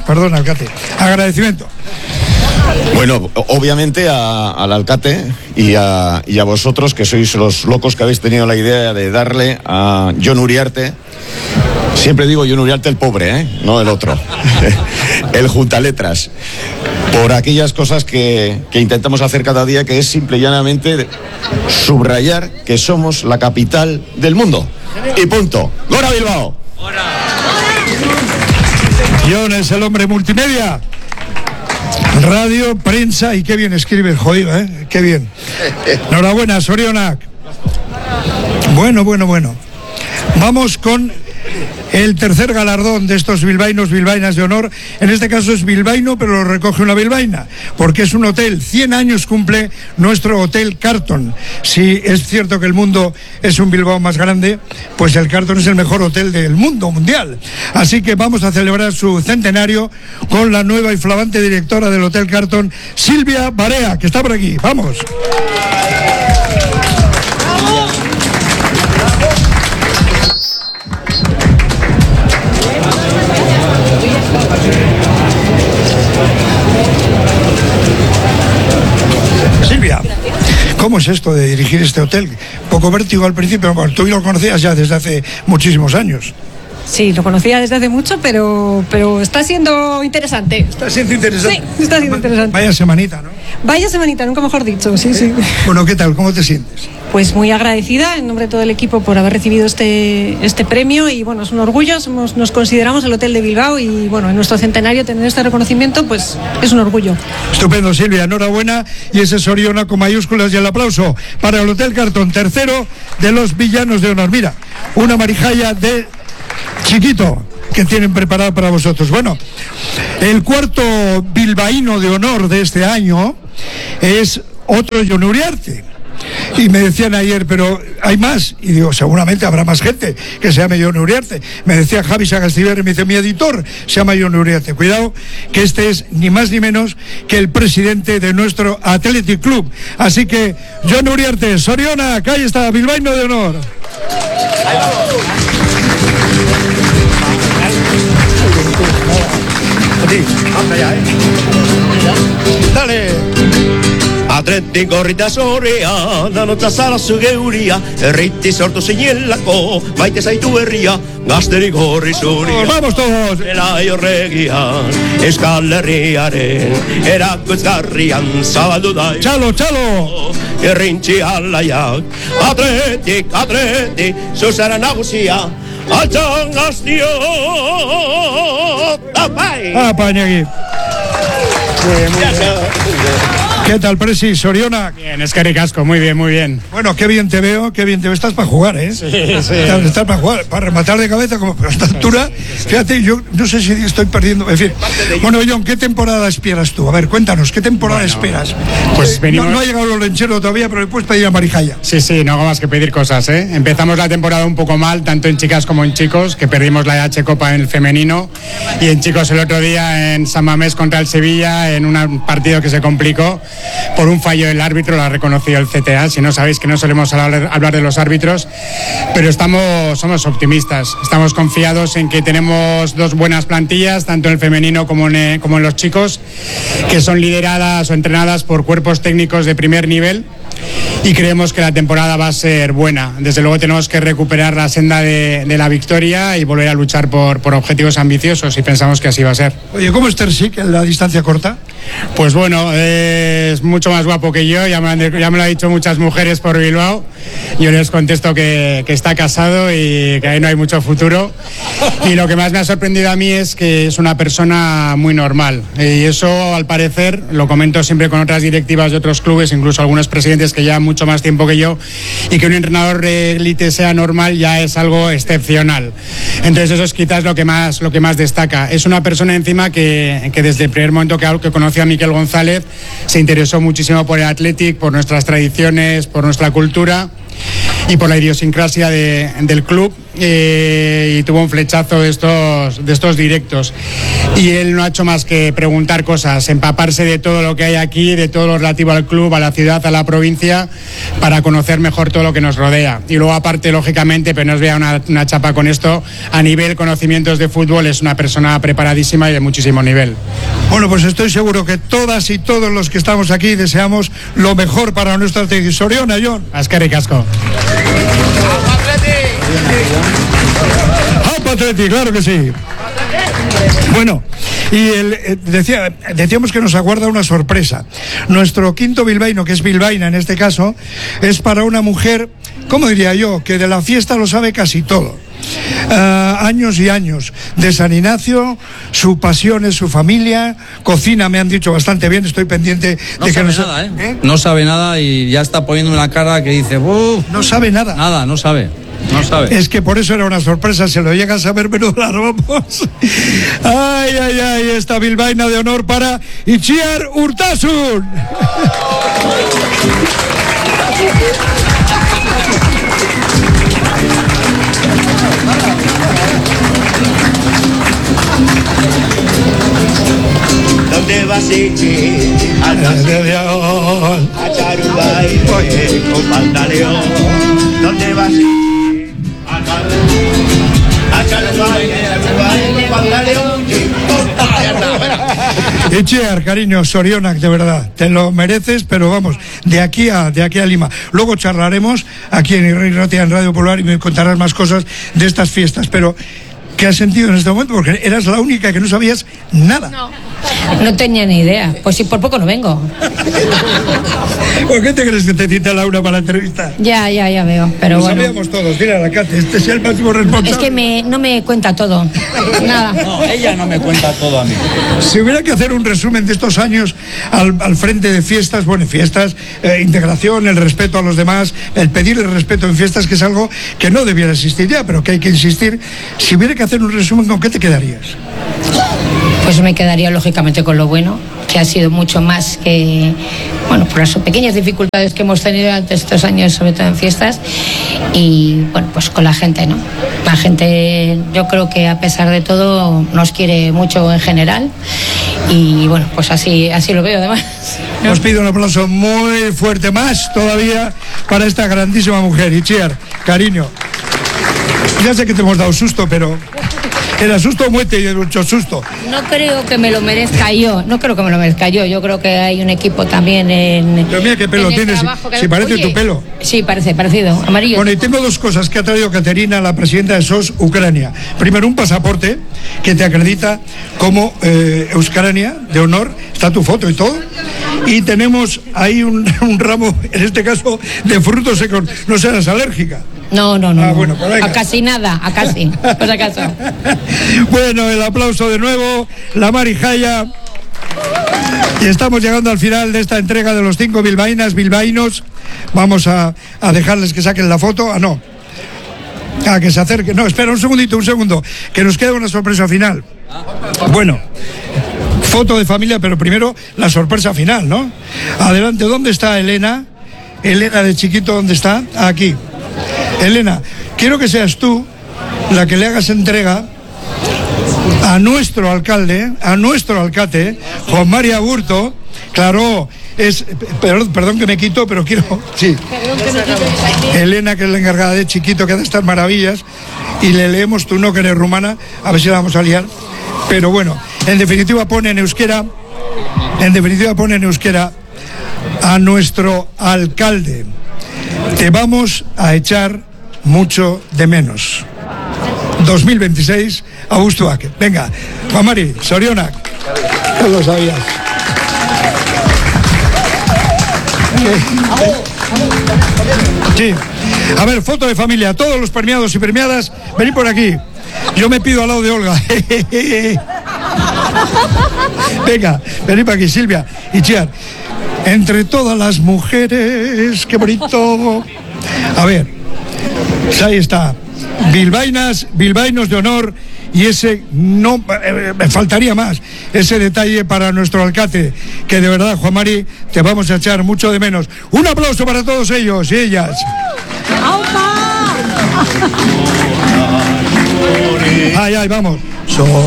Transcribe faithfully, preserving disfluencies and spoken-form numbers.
perdón, Alcate. Agradecimiento. Bueno, obviamente a, al Alcate y a, y a vosotros, que sois los locos que habéis tenido la idea de darle a Jon Uriarte. Siempre digo Jon Uriarte el pobre, ¿eh? No el otro. El juntaletras. Por aquellas cosas que, que intentamos hacer cada día, que es simple y llanamente subrayar que somos la capital del mundo. Y punto. ¡Gora Bilbao! Jon es el hombre multimedia. Radio, prensa, y qué bien escribe el jodido, ¿eh? Qué bien. Enhorabuena, Sorionak. Bueno, bueno, bueno. Vamos con el tercer galardón de estos bilbaínos, bilbaínas de honor. En este caso es bilbaíno, pero lo recoge una bilbaína, porque es un hotel. cien años cumple nuestro Hotel Carlton. Si es cierto que el mundo es un Bilbao más grande, pues el Carlton es el mejor hotel del mundo mundial. Así que vamos a celebrar su centenario con la nueva y flamante directora del Hotel Carlton, Silvia Barea, que está por aquí. ¡Vamos! Silvia, ¿cómo es esto de dirigir este hotel? Poco vértigo al principio, bueno, tú lo conocías ya desde hace muchísimos años. Sí, lo conocía desde hace mucho, pero, pero está siendo interesante. Está siendo interesante. Sí, está siendo interesante. Vaya semanita, ¿no? Vaya semanita, nunca mejor dicho, sí, sí. Bueno, ¿qué tal? ¿Cómo te sientes? Pues muy agradecida en nombre de todo el equipo por haber recibido este, este premio y bueno, es un orgullo, somos, nos consideramos el Hotel de Bilbao y bueno, en nuestro centenario tener este reconocimiento pues es un orgullo. Estupendo, Silvia, enhorabuena, y ese Soriona con mayúsculas y el aplauso para el Hotel Carlton, tercero de los villanos de honor. Mira, una marijalla de chiquito que tienen preparado para vosotros. Bueno, el cuarto bilbaíno de honor de este año es otro Jon Uriarte. Y me decían ayer, pero hay más. Y digo, seguramente habrá más gente que se llame Jon Uriarte. Me decía Javi Sagastiberri, me dice, mi editor se llama Jon Uriarte. Cuidado, que este es ni más ni menos que el presidente de nuestro Athletic Club. Así que, Jon Uriarte, Soriona, acá está, bilbaíno de honor. Dale. Athletic gorrita sorea, danotza zara zuge uria, erriti sortu zinelako, maite zaitu herria, gazterik gorri zuria. Vamos todos. Elai horregian, Euskal Herriaren, erakutzgarrian zabaldu da. Txalo, txalo. Errintzi alaiak, Athletic, Athletic, zuzara nagusia, altxan gaztio, tapai. Ah, Pañagui. ¿Qué tal, Presi? Soriona. Bien, es que ricasco, muy bien, muy bien. Bueno, qué bien te veo, qué bien te veo. Estás para jugar, ¿eh? Sí, sí. Estás, estás para jugar, para rematar de cabeza, como a esta altura. Sí, sí, sí. Fíjate, yo no sé si estoy perdiendo. En fin. Bueno, Jon, ¿qué temporada esperas tú? A ver, cuéntanos, ¿qué temporada bueno, esperas? Pues venimos... no, no ha llegado el Olenchero todavía, pero le puedes pedir a Marijaya. Sí, sí, no hago más que pedir cosas, ¿eh? Empezamos la temporada un poco mal, tanto en chicas como en chicos, que perdimos la H Copa en el femenino, y en chicos el otro día en San Mamés contra el Sevilla, en un partido que se complicó por un fallo del árbitro, lo ha reconocido el C T A. Si no sabéis que no solemos hablar, hablar de los árbitros, pero estamos, somos optimistas, estamos confiados en que tenemos dos buenas plantillas, tanto en el femenino como en, como en los chicos, que son lideradas o entrenadas por cuerpos técnicos de primer nivel. Y creemos que la temporada va a ser buena. Desde luego tenemos que recuperar la senda de, de la victoria y volver a luchar por, por objetivos ambiciosos, y pensamos que así va a ser. Oye, ¿cómo es Terzic en la distancia corta? Pues bueno, eh, es mucho más guapo que yo, ya me, han, ya me lo han dicho muchas mujeres por Bilbao. Yo les contesto que, que está casado y que ahí no hay mucho futuro. Y lo que más me ha sorprendido a mí es que es una persona muy normal. Y eso, al parecer, lo comento siempre con otras directivas de otros clubes, incluso algunos presidentes que llevan mucho más tiempo que yo, y que un entrenador de élite sea normal ya es algo excepcional. Entonces eso es quizás lo que más, lo que más destaca. Es una persona encima que, que desde el primer momento que, que conoció a Miquel González se interesó muchísimo por el Athletic, por nuestras tradiciones, por nuestra cultura. y por la idiosincrasia de, del club, eh, y tuvo un flechazo de estos, de estos directos. Y él no ha hecho más que preguntar cosas, empaparse de todo lo que hay aquí, de todo lo relativo al club, a la ciudad, a la provincia, para conocer mejor todo lo que nos rodea. Y luego aparte, lógicamente, pero no os vea una, una chapa con esto, a nivel conocimientos de fútbol es una persona preparadísima y de muchísimo nivel. Bueno, pues estoy seguro que todas y todos los que estamos aquí deseamos lo mejor para nuestra Atleti. Soriona, John. Eskerrik asko. ¡Apa Atleti! Claro que sí. Bueno, y el, eh, decía, decíamos que nos aguarda una sorpresa. Nuestro quinto bilbaíno, que es bilbaína en este caso, es para una mujer, ¿cómo diría yo?, que de la fiesta lo sabe casi todo. Uh, años y años de San Ignacio, su pasión es su familia, cocina, me han dicho bastante bien, estoy pendiente no de que sabe no nada, ¿eh? ¿eh? No sabe nada y ya está poniendo una cara que dice, uff, no sabe nada. Nada, no sabe. No sabe. Es que por eso era una sorpresa, se lo llega a saber, menudo la robamos. Ay, ay, ay, esta bilbaína de honor para Itziar Urtasun. ¿Dónde vas, Ichi? Al León, a echar un baile con pantaleón. ¿Dónde vas, Ichi? A echar un baile con pantaleón. Itziar, cariño, Sorionak, de verdad, te lo mereces, pero vamos, de aquí a de aquí a Lima. Luego charlaremos aquí en Irrey Ratia, en Radio Popular, y me contarás más cosas de estas fiestas, pero ¿qué has sentido en este momento? Porque eras la única que no sabías nada. No, no tenía ni idea. Pues si por poco no vengo. ¿Por qué te crees que te cita Laura para la entrevista? Ya, ya, ya veo. Pero Lo bueno. sabíamos todos, dile a la Cate, este es el máximo responsable. Es que me, no me cuenta todo. Nada. No, ella no me cuenta todo a mí. Si hubiera que hacer un resumen de estos años al, al frente de fiestas, bueno, fiestas, eh, integración, el respeto a los demás, el pedir el respeto en fiestas, que es algo que no debiera existir ya, pero que hay que insistir. Si hubiera que hacer un resumen, ¿con qué te quedarías? Pues me quedaría lógicamente con lo bueno, que ha sido mucho más que, bueno, por las pequeñas dificultades que hemos tenido durante estos años, sobre todo en fiestas, y bueno, pues con la gente, ¿no? La gente, yo creo que a pesar de todo nos quiere mucho en general, y bueno, pues así, así lo veo además, ¿no? Os pido un aplauso muy fuerte, más todavía, para esta grandísima mujer. Itziar, cariño, ya sé que te hemos dado susto, pero era susto o muerte, y mucho susto. No creo que me lo merezca yo, no creo que me lo merezca yo, yo creo que hay un equipo también en... Pero mira qué pelo tienes, si, si parece Oye, tu pelo. Sí, parece, parecido, amarillo. Bueno, y tengo dos cosas que ha traído Caterina, la presidenta de S O S Ucrania. Primero, un pasaporte que te acredita como eh, Euskarania, de honor, está tu foto y todo. Y tenemos ahí un, un ramo, en este caso, de frutos secos. No serás alérgica. No, no, no. Ah, bueno, pues venga. A casi nada, a casi, por acaso. Bueno, el aplauso de nuevo, la Marijaya. Y estamos llegando al final de esta entrega de los cinco bilbaínas, bilbaínos. Vamos a, a dejarles que saquen la foto. Ah, no. Ah, que se acerquen. No, espera un segundito, un segundo. Que nos queda una sorpresa final. Bueno, foto de familia, pero primero la sorpresa final, ¿no? Adelante, ¿dónde está Elena? Elena de chiquito, ¿dónde está? Aquí. Elena, quiero que seas tú la que le hagas entrega a nuestro alcalde, a nuestro alcate, Juan María Burto. Claro, es, perdón, perdón que me quito, pero quiero, sí. Elena, que es la encargada de chiquito, que hace estas maravillas, y le leemos, tú no, que eres rumana, a ver si la vamos a liar. Pero bueno, en definitiva pone en euskera, en definitiva pone en euskera a nuestro alcalde. Te vamos a echar mucho de menos. dos mil veintiséis, Abuztuak. Venga, Juan Mari, Sorionak. No lo sabías. Sí. A ver, foto de familia. Todos los premiados y premiadas, venid por aquí. Yo me pido al lado de Olga. Venga, venid para aquí, Silvia. Itziar. Entre todas las mujeres, qué bonito. A ver, ahí está. Bilbaínas, bilbaínos de honor y ese no eh, me faltaría más, ese detalle para nuestro alcalde, que de verdad, Juan Mari, te vamos a echar mucho de menos. Un aplauso para todos ellos y ellas. Ay, ay, vamos. So